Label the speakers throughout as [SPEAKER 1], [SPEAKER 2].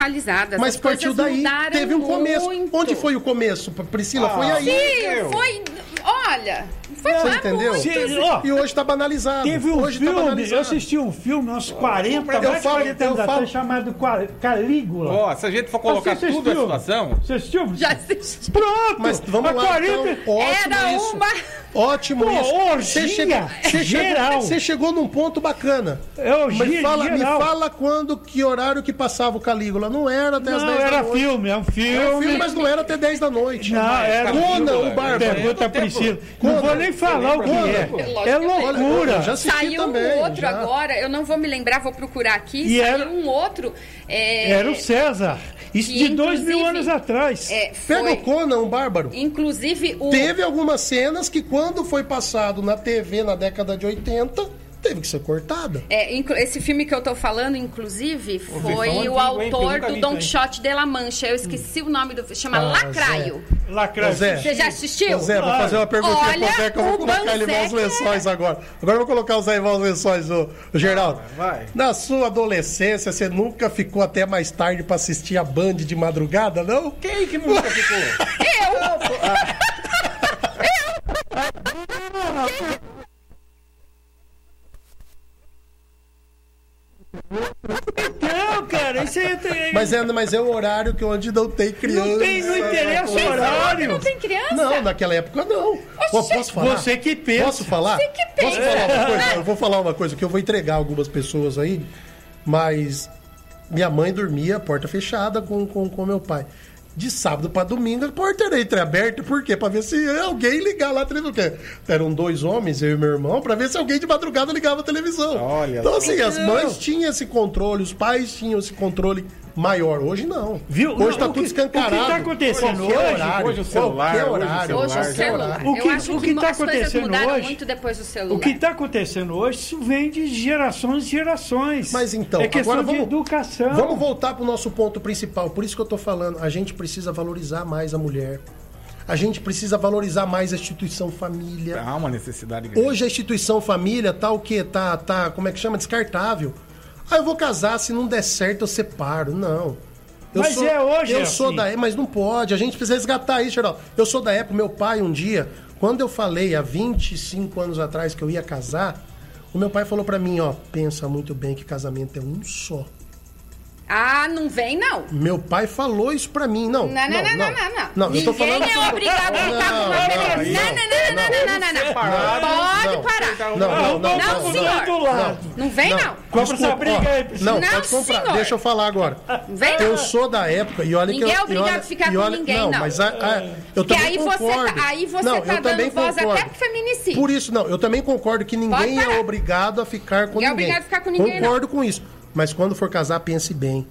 [SPEAKER 1] atualizadas.
[SPEAKER 2] Mas
[SPEAKER 1] as
[SPEAKER 2] partiu
[SPEAKER 1] coisas
[SPEAKER 2] daí,
[SPEAKER 1] mudaram
[SPEAKER 2] teve um começo.
[SPEAKER 1] muito.
[SPEAKER 2] Onde foi o começo, Priscila? Foi aí.
[SPEAKER 1] Sim, foi... Olha, foi
[SPEAKER 2] Você
[SPEAKER 1] lá
[SPEAKER 2] entendeu?
[SPEAKER 1] muito.
[SPEAKER 2] E hoje tá banalizado.
[SPEAKER 3] Teve um
[SPEAKER 2] hoje
[SPEAKER 3] filme,
[SPEAKER 2] tá banalizado.
[SPEAKER 3] eu assisti um filme, uns 40, mais de 40 anos atrás, chamado Calígula.
[SPEAKER 4] Ó, se a gente for colocar
[SPEAKER 3] Você
[SPEAKER 4] tudo a
[SPEAKER 3] assistiu?
[SPEAKER 4] situação...
[SPEAKER 3] Você assistiu?
[SPEAKER 1] Já assisti.
[SPEAKER 3] Pronto!
[SPEAKER 2] Mas vamos lá,
[SPEAKER 3] 40...
[SPEAKER 2] então. Ótimo
[SPEAKER 1] Era
[SPEAKER 2] isso.
[SPEAKER 1] uma...
[SPEAKER 2] Ótimo
[SPEAKER 3] Pô,
[SPEAKER 2] isso.
[SPEAKER 3] orgia geral.
[SPEAKER 2] Você chegou num ponto bacana.
[SPEAKER 3] Orgia
[SPEAKER 2] Me
[SPEAKER 3] geral.
[SPEAKER 2] fala quando, que horário que passava o Calígula. Não era até as 10 da
[SPEAKER 3] era
[SPEAKER 2] noite.
[SPEAKER 3] filme, é um filme.
[SPEAKER 2] Era um filme, mas não era até 10 da noite.
[SPEAKER 3] Não, era
[SPEAKER 2] Conan, o Bárbaro.
[SPEAKER 3] Pergunta a Priscila. Não vou nem falar o que é. É loucura.
[SPEAKER 2] Eu já assisti
[SPEAKER 1] Saiu
[SPEAKER 2] também,
[SPEAKER 1] um outro
[SPEAKER 2] já.
[SPEAKER 1] agora, eu não vou me lembrar, vou procurar aqui.
[SPEAKER 3] E
[SPEAKER 1] Saiu
[SPEAKER 3] era-
[SPEAKER 1] um outro.
[SPEAKER 3] Era o César. Isso
[SPEAKER 1] que,
[SPEAKER 3] de 2000
[SPEAKER 1] inclusive,
[SPEAKER 3] anos atrás.
[SPEAKER 2] Pega
[SPEAKER 1] Foi,
[SPEAKER 2] o Conan, o Bárbaro.
[SPEAKER 1] inclusive, o...
[SPEAKER 2] Teve algumas cenas que quando foi passado na TV na década de 80, teve que ser cortada.
[SPEAKER 1] Esse filme que eu tô falando, inclusive, foi
[SPEAKER 4] antigo,
[SPEAKER 1] o
[SPEAKER 4] hein, que eu
[SPEAKER 1] autor
[SPEAKER 4] nunca
[SPEAKER 1] do
[SPEAKER 4] vi
[SPEAKER 1] Don
[SPEAKER 4] também.
[SPEAKER 1] Quixote de La Mancha. Eu esqueci o nome do filme. Chama Lacraio.
[SPEAKER 3] Lacraio.
[SPEAKER 2] Zé.
[SPEAKER 1] Você já assistiu?
[SPEAKER 2] Zé, vou fazer uma perguntinha
[SPEAKER 1] Olha,
[SPEAKER 2] pro Zé que eu vou
[SPEAKER 1] o
[SPEAKER 2] colocar ele em
[SPEAKER 1] Banzé
[SPEAKER 2] mãos lençóis agora. Agora eu vou colocar o Zé em mãos lençóis, o Geraldo.
[SPEAKER 4] Vai.
[SPEAKER 2] Na sua adolescência, você nunca ficou até mais tarde pra assistir a Band de madrugada, não?
[SPEAKER 4] Quem que nunca ficou?
[SPEAKER 3] Não, cara, isso aí tem...
[SPEAKER 2] Mas é o horário que onde não tem criança.
[SPEAKER 3] não interessa o horário.
[SPEAKER 1] Não tem criança?
[SPEAKER 2] Não, naquela época não. Posso falar?
[SPEAKER 3] Você que pensa.
[SPEAKER 2] Posso falar?
[SPEAKER 1] Você que pensa.
[SPEAKER 2] Posso falar uma coisa? Eu vou falar uma coisa que eu vou entregar algumas pessoas aí, mas minha mãe dormia porta fechada com meu pai. De sábado pra domingo, a porta era entreaberta. Por quê? Pra ver se alguém ligar lá a televisão. Eram 2 homens, eu e meu irmão, pra ver se alguém de madrugada ligava a televisão.
[SPEAKER 4] Olha
[SPEAKER 2] então,
[SPEAKER 4] só.
[SPEAKER 2] assim, as mães tinham esse controle, os pais tinham esse controle maior. Hoje não.
[SPEAKER 3] Viu?
[SPEAKER 2] Hoje tá
[SPEAKER 3] Não,
[SPEAKER 2] tudo escancarado.
[SPEAKER 3] O que tá acontecendo
[SPEAKER 2] Qualquer
[SPEAKER 3] hoje...
[SPEAKER 2] horário,
[SPEAKER 4] hoje o celular,
[SPEAKER 2] qualquer
[SPEAKER 4] hoje o
[SPEAKER 2] horário.
[SPEAKER 1] Hoje o
[SPEAKER 4] celular.
[SPEAKER 1] celular.
[SPEAKER 3] O que-
[SPEAKER 1] Eu acho
[SPEAKER 3] o que tá
[SPEAKER 1] as coisas
[SPEAKER 3] acontecendo
[SPEAKER 1] mudaram
[SPEAKER 3] hoje-
[SPEAKER 1] muito depois do celular.
[SPEAKER 3] O que está acontecendo hoje, isso vem de gerações e gerações.
[SPEAKER 2] Mas então,
[SPEAKER 3] é questão
[SPEAKER 2] agora
[SPEAKER 3] de educação.
[SPEAKER 2] Vamos voltar pro nosso ponto principal. Por isso que eu tô falando, a gente precisa valorizar mais a mulher. A gente precisa valorizar mais a instituição família.
[SPEAKER 4] Há uma necessidade grande.
[SPEAKER 2] Hoje a instituição família tá o quê? Tá, como é que chama? Descartável. Eu vou casar, se não der certo eu separo. Não.
[SPEAKER 3] Mas hoje
[SPEAKER 2] Eu
[SPEAKER 3] é
[SPEAKER 2] sou
[SPEAKER 3] assim.
[SPEAKER 2] da... Mas não pode, a gente precisa resgatar isso, Geraldo. Eu sou da época, meu pai um dia, quando eu falei há 25 anos atrás que eu ia casar, o meu pai falou pra mim, ó, pensa muito bem que casamento é um só.
[SPEAKER 1] Ah, não vem, não.
[SPEAKER 2] Meu pai falou isso pra mim. Não,
[SPEAKER 1] Não.
[SPEAKER 2] Não, eu tô falando...
[SPEAKER 1] Ninguém é obrigado a ficar com uma pessoa. Não. Pode parar. Não, senhor. Não vem, não.
[SPEAKER 3] Compra essa briga aí, Priscila.
[SPEAKER 2] Não,
[SPEAKER 1] Não,
[SPEAKER 2] pode comprar.
[SPEAKER 1] senhor.
[SPEAKER 2] Deixa eu falar agora.
[SPEAKER 1] Vem,
[SPEAKER 2] Eu
[SPEAKER 1] não.
[SPEAKER 2] sou da época, e olha
[SPEAKER 1] Ninguém
[SPEAKER 2] que eu...
[SPEAKER 1] é obrigado a ficar com ninguém, não.
[SPEAKER 2] Mas eu
[SPEAKER 1] Porque
[SPEAKER 2] também
[SPEAKER 1] aí
[SPEAKER 2] concordo.
[SPEAKER 1] você
[SPEAKER 2] Não,
[SPEAKER 1] tá
[SPEAKER 2] eu também
[SPEAKER 1] dando voz
[SPEAKER 2] concordo.
[SPEAKER 1] até pro feminicídio.
[SPEAKER 2] Por isso, não, eu também concordo que ninguém
[SPEAKER 1] Pode parar.
[SPEAKER 2] é obrigado a ficar com
[SPEAKER 1] Ninguém é
[SPEAKER 2] ninguém.
[SPEAKER 1] obrigado a ficar com ninguém,
[SPEAKER 2] Concordo com isso. Mas quando for casar, pense bem.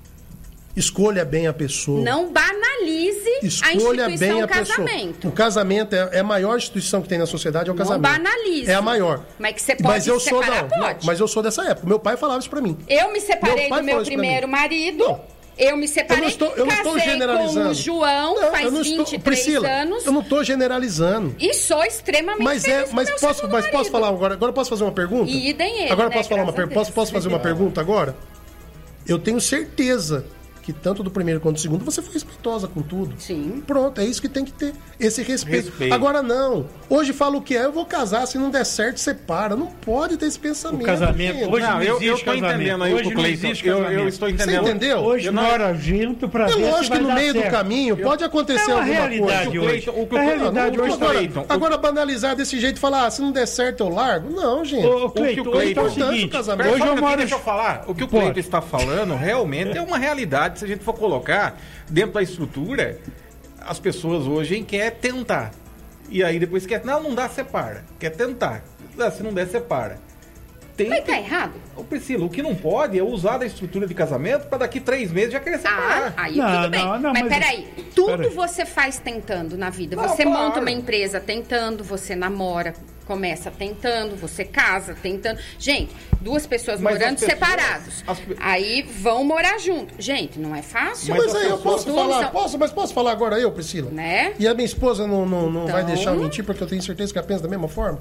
[SPEAKER 2] Escolha bem a pessoa.
[SPEAKER 1] Não banalize a
[SPEAKER 2] Escolha bem
[SPEAKER 1] instituição
[SPEAKER 2] a pessoa.
[SPEAKER 1] casamento.
[SPEAKER 2] O casamento é a maior instituição que tem na sociedade, é o
[SPEAKER 1] Não
[SPEAKER 2] casamento.
[SPEAKER 1] banalize.
[SPEAKER 2] É a maior.
[SPEAKER 1] Mas que você pode se separar, pode.
[SPEAKER 2] Mas eu sou dessa época. Meu pai falava isso pra mim.
[SPEAKER 1] Eu me separei
[SPEAKER 2] Meu pai
[SPEAKER 1] do meu
[SPEAKER 2] falou isso pra
[SPEAKER 1] primeiro
[SPEAKER 2] mim.
[SPEAKER 1] marido.
[SPEAKER 2] Não.
[SPEAKER 1] Eu me separei,
[SPEAKER 2] Eu não estou
[SPEAKER 1] casei
[SPEAKER 2] generalizando.
[SPEAKER 1] com o João,
[SPEAKER 2] Não,
[SPEAKER 1] faz
[SPEAKER 2] eu não estou-
[SPEAKER 1] 23
[SPEAKER 2] Priscila,
[SPEAKER 1] anos.
[SPEAKER 2] eu não estou generalizando.
[SPEAKER 1] E sou extremamente feliz com meu segundo
[SPEAKER 2] Mas posso
[SPEAKER 1] marido.
[SPEAKER 2] falar agora? Agora eu posso fazer uma pergunta?
[SPEAKER 1] E idem ele,
[SPEAKER 2] Agora
[SPEAKER 1] né?
[SPEAKER 2] posso falar uma
[SPEAKER 1] Graças a
[SPEAKER 2] pergunta?
[SPEAKER 1] Deus.
[SPEAKER 2] Posso fazer uma pergunta agora? Eu tenho certeza que tanto do primeiro quanto do segundo você foi respeitosa com tudo.
[SPEAKER 1] Sim.
[SPEAKER 2] Pronto, é isso que tem que ter. Esse respeito.
[SPEAKER 4] Respeito.
[SPEAKER 2] Agora não. Hoje fala o que é, eu vou casar, se não der certo, separa. Não pode ter esse pensamento.
[SPEAKER 3] O casamento,
[SPEAKER 2] gente.
[SPEAKER 3] hoje
[SPEAKER 4] Não,
[SPEAKER 3] não
[SPEAKER 4] eu
[SPEAKER 3] existe
[SPEAKER 4] tô
[SPEAKER 3] casamento.
[SPEAKER 4] entendendo aí
[SPEAKER 3] Hoje
[SPEAKER 4] o
[SPEAKER 3] não
[SPEAKER 4] Cleiton.
[SPEAKER 3] existe
[SPEAKER 4] Eu
[SPEAKER 3] casamento.
[SPEAKER 4] estou
[SPEAKER 2] Você
[SPEAKER 4] entendendo.
[SPEAKER 2] entendeu?
[SPEAKER 3] Hoje mora junto pra
[SPEAKER 2] É
[SPEAKER 3] ver se
[SPEAKER 2] lógico
[SPEAKER 3] vai
[SPEAKER 2] que no
[SPEAKER 3] dar
[SPEAKER 2] meio do
[SPEAKER 3] certo.
[SPEAKER 2] caminho pode acontecer
[SPEAKER 3] É uma
[SPEAKER 2] alguma
[SPEAKER 3] realidade
[SPEAKER 2] coisa.
[SPEAKER 3] hoje.
[SPEAKER 4] O que o
[SPEAKER 3] É a
[SPEAKER 4] Cleiton-
[SPEAKER 3] realidade hoje.
[SPEAKER 4] Cleiton- Cleiton,
[SPEAKER 2] Agora, banalizar desse jeito e falar, se não der certo eu largo? Não, gente.
[SPEAKER 3] Ô,
[SPEAKER 4] que
[SPEAKER 3] Cleiton,
[SPEAKER 4] o Cleiton-
[SPEAKER 3] hoje é o
[SPEAKER 2] Importante
[SPEAKER 3] seguinte,
[SPEAKER 2] o casamento.
[SPEAKER 4] Pera,
[SPEAKER 3] hoje
[SPEAKER 4] só um
[SPEAKER 3] eu
[SPEAKER 4] pouquinho,
[SPEAKER 3] moro...
[SPEAKER 4] deixa eu falar. O que o
[SPEAKER 3] Pode.
[SPEAKER 4] Cleiton está falando realmente é uma realidade. Se a gente for colocar dentro da estrutura, as pessoas hoje querem tentar. E aí depois quer, não dá, separa. Quer tentar. Se não der, separa.
[SPEAKER 1] Mas tá errado?
[SPEAKER 4] Ô, Priscila, o que não pode é usar da estrutura de casamento para daqui 3 meses já querer separar.
[SPEAKER 1] Aí
[SPEAKER 3] Não,
[SPEAKER 1] tudo bem.
[SPEAKER 3] não,
[SPEAKER 1] mas
[SPEAKER 3] mas-
[SPEAKER 1] peraí, tudo
[SPEAKER 3] Peraí.
[SPEAKER 1] você faz tentando na vida.
[SPEAKER 4] Não,
[SPEAKER 1] Você
[SPEAKER 4] claro.
[SPEAKER 1] monta uma empresa tentando, você namora, começa tentando, você casa tentando. Gente, 2 pessoas
[SPEAKER 4] Mas
[SPEAKER 1] morando
[SPEAKER 4] as pessoas-
[SPEAKER 1] separados. Aí vão morar junto. Gente, não é fácil.
[SPEAKER 2] Mas
[SPEAKER 4] as
[SPEAKER 2] aí eu
[SPEAKER 4] pessoas
[SPEAKER 2] posso falar,
[SPEAKER 1] usam-
[SPEAKER 2] mas posso falar agora eu, Priscila?
[SPEAKER 1] Né?
[SPEAKER 2] E a minha esposa não vai
[SPEAKER 1] Então-
[SPEAKER 2] deixar eu mentir, porque eu tenho certeza que ela pensa da mesma forma.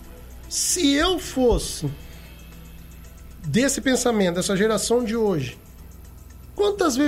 [SPEAKER 2] Se eu fosse desse pensamento, dessa geração de hoje, quantas vezes